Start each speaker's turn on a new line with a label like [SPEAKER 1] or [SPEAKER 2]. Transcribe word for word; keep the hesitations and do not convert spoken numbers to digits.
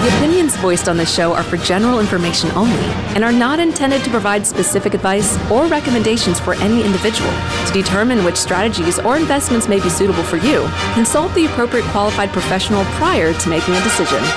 [SPEAKER 1] The opinions voiced on this show are for general information only and are not intended to provide specific advice or recommendations for any individual. To determine which strategies or investments may be suitable for you, consult the appropriate qualified professional prior to making a decision.